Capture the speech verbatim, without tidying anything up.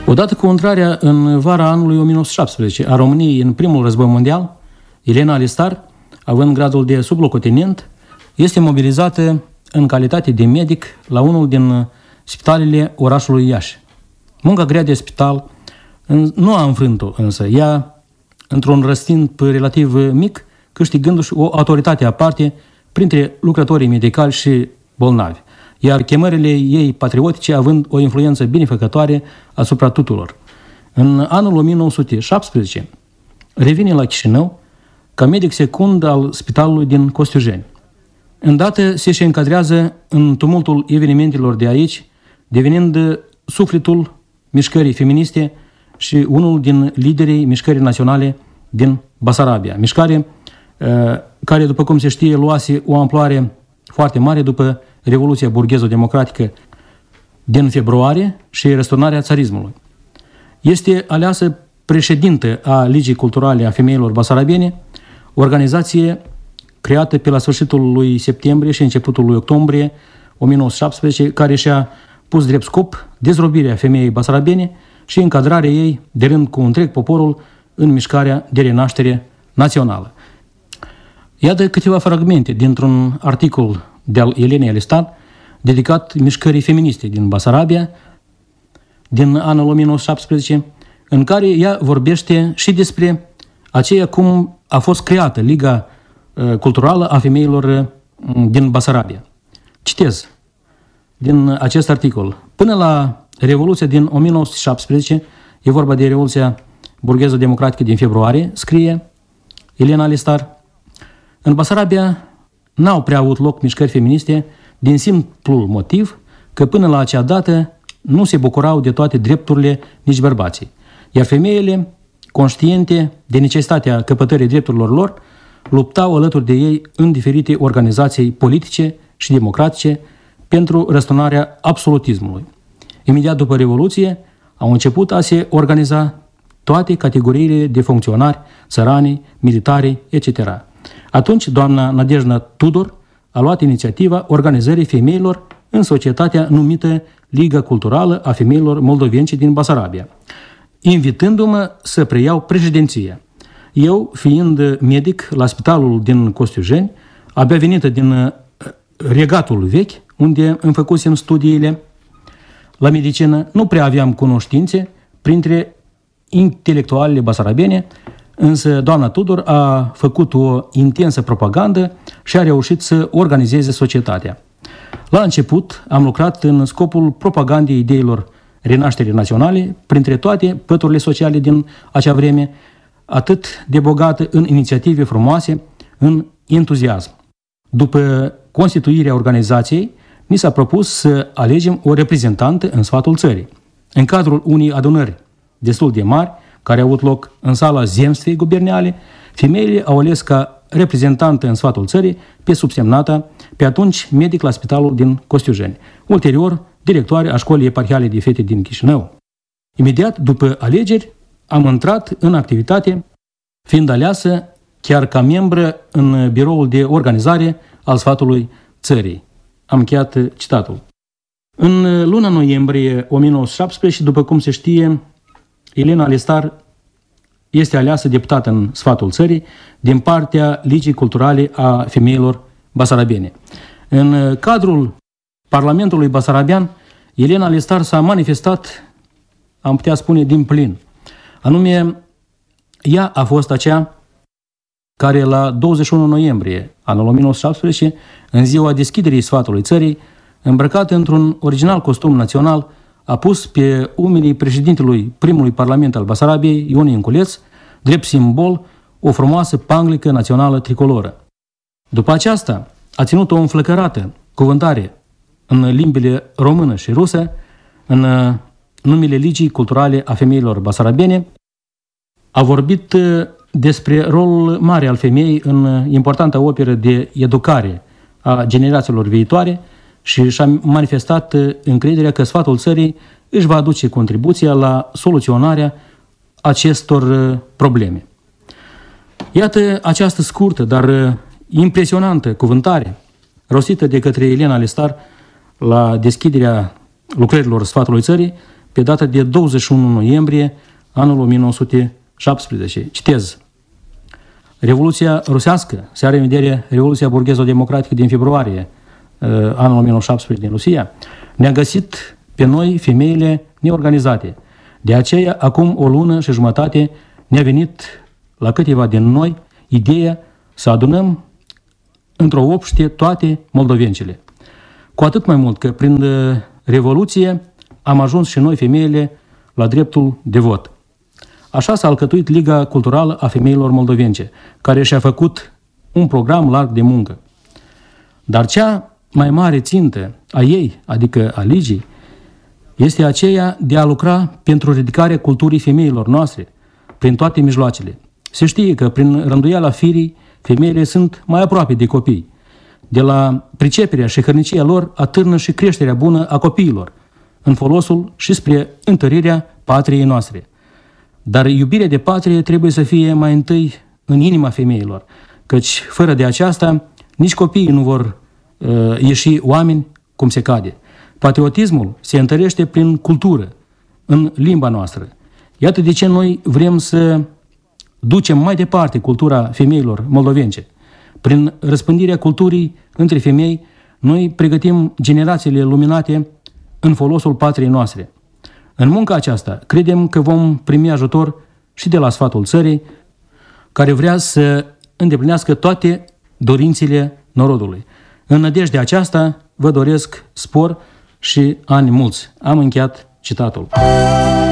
Odată cu intrarea în vara anului o mie nouă sute șaptesprezece a României în primul război mondial, Elena Alistar, având gradul de sublocotenent, este mobilizată în calitate de medic la unul din spitalele orașului Iași. Munca grea de spital nu a înfrânt-o, însă ea, într-un răstimp relativ mic, câștigându-și o autoritate aparte printre lucrătorii medicali și bolnavi, iar chemările ei patriotice având o influență binefăcătoare asupra tuturor. În anul o mie nouă sute șaptesprezece revine la Chișinău ca medic secund al spitalului din Costiujeni. Îndată se și încadrează în tumultul evenimentelor de aici, devenind sufletul mișcării feministe și unul din liderii mișcării naționale din Basarabia. Mișcare care, după cum se știe, luase o amploare foarte mare după Revoluția burghezo-democratică din februarie și răsturnarea țarismului. Este aleasă președintă a Ligii Culturale a Femeilor Basarabiene, organizație creată pe la sfârșitul lui septembrie și începutul lui octombrie o mie nouă sute șaptesprezece, care și-a pus drept scop dezrobirea femeii basarabiene și încadrarea ei de rând cu întreg poporul în mișcarea de renaștere națională. Iată câteva fragmente dintr-un articol de-al Elenei Alistar dedicat mișcării feministe din Basarabia din anul o mie nouă sute șaptesprezece, în care ea vorbește și despre aceea cum a fost creată Liga Culturală a Femeilor din Basarabia. Citez din acest articol. Până la Revoluția din o mie nouă sute șaptesprezece, e vorba de Revoluția burghezo-democratică din februarie, scrie Elena Alistar, în Basarabia n-au prea avut loc mișcări feministe din simplul motiv că până la acea dată nu se bucurau de toate drepturile nici bărbații, iar femeile, conștiente de necesitatea căpătării drepturilor lor, luptau alături de ei în diferite organizații politice și democratice pentru răsturnarea absolutismului. Imediat după Revoluție au început a se organiza toate categoriile de funcționari, țărani, militari, et cetera. Atunci, doamna Nadejda Tudor a luat inițiativa organizării femeilor în societatea numită Liga Culturală a Femeilor Moldovence din Basarabia, invitându-mă să preiau președinția. Eu, fiind medic la spitalul din Costiujeni, abia venită din regatul vechi, unde îmi făcusem studiile la medicină, nu prea aveam cunoștințe printre intelectualele basarabiene, însă doamna Tudor a făcut o intensă propagandă și a reușit să organizeze societatea. La început am lucrat în scopul propagandei ideilor renașterii naționale, printre toate păturile sociale din acea vreme, atât de bogată în inițiative frumoase, în entuziasm. După constituirea organizației, ni s-a propus să alegem o reprezentantă în sfatul țării. În cadrul unei adunări destul de mari, care a avut loc în sala zemstvei guberniale, femeile au ales ca reprezentantă în sfatul țării pe subsemnata, pe atunci medic la spitalul din Costiujeni, ulterior directoare a școlii eparhiale de fete din Chișinău. Imediat după alegeri am intrat în activitate, fiind aleasă chiar ca membră în biroul de organizare al sfatului țării. Am încheiat citatul. În luna noiembrie o mie nouă sute șaptesprezece, după cum se știe, Elena Alistar este aleasă deputată în sfatul țării din partea Ligii Culturale a Femeilor Basarabiene. În cadrul Parlamentului Basarabian, Elena Alistar s-a manifestat, am putea spune, din plin. Anume, ea a fost aceea care la douăzeci și unu noiembrie anul o mie nouă sute șaptesprezece, în ziua deschiderii sfatului țării, îmbrăcată într-un original costum național, a pus pe umerii președintelui primului parlament al Basarabiei, Ion Inculeț, drept simbol, o frumoasă panglică națională tricoloră. După aceasta, a ținut o înflăcărată cuvântare în limbile română și rusă, în numele Ligii Culturale a Femeilor Basarabiene, a vorbit despre rolul mare al femeii în importanta operă de educare a generațiilor viitoare și și-a manifestat încrederea că sfatul țării își va aduce contribuția la soluționarea acestor probleme. Iată această scurtă, dar impresionantă cuvântare rostită de către Elena Alistar la deschiderea lucrărilor sfatului țării, pe data de douăzeci și unu noiembrie anul o mie nouă sute șaptesprezece. Citez. Revoluția rusească, se are în vedere Revoluția burghezo-democratică din februarie anul o mie nouă sute șaptesprezece din Rusia, ne-a găsit pe noi, femeile neorganizate. De aceea, acum o lună și jumătate, ne-a venit la câteva din noi ideea să adunăm într-o obște toate moldovencele. Cu atât mai mult că prin Revoluție am ajuns și noi, femeile, la dreptul de vot. Așa s-a alcătuit Liga Culturală a Femeilor Moldovence, care și-a făcut un program larg de muncă. Dar cea mai mare țintă a ei, adică a Ligii, este aceea de a lucra pentru ridicarea culturii femeilor noastre, prin toate mijloacele. Se știe că prin rânduiala firii, femeile sunt mai aproape de copii. De la priceperea și hărnicia lor atârnă și creșterea bună a copiilor, în folosul și spre întărirea patriei noastre. Dar iubirea de patrie trebuie să fie mai întâi în inima femeilor, căci fără de aceasta nici copiii nu vor uh, ieși oameni cum se cade. Patriotismul se întărește prin cultură, în limba noastră. Iată de ce noi vrem să ducem mai departe cultura femeilor moldovence. Prin răspândirea culturii între femei, noi pregătim generațiile luminate în folosul patriei noastre. În munca aceasta, credem că vom primi ajutor și de la sfatul țării, care vrea să îndeplinească toate dorințele norodului. În nădejdea aceasta, vă doresc spor și ani mulți. Am încheiat citatul.